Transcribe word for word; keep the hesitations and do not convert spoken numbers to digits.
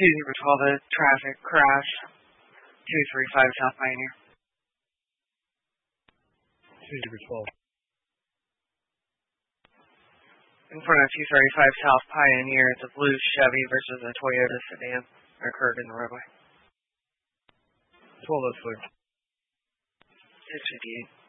two zero twelve, a traffic crash. two three five South Pioneer. two zero twelve. In front of two thirty-five South Pioneer, it's a blue Chevy versus a Toyota sedan occurred in the roadway. twelve oh three. six fifty-eight.